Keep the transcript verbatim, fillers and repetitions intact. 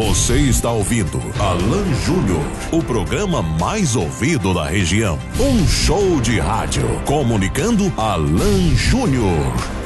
Você está ouvindo Alan Júnior, o programa mais ouvido da região. Um show de rádio comunicando Alan Júnior.